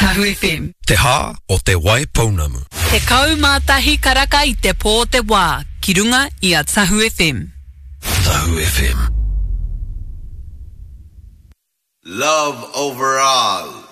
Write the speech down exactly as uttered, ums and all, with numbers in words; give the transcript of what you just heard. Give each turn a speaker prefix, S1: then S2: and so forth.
S1: Tahu F M.
S2: Te hā o te wai pounamu.
S1: Te kaumātahi karaka I te pō te wā, ki runga I a Tahu F M.
S2: Tahu F M.
S3: Love overall.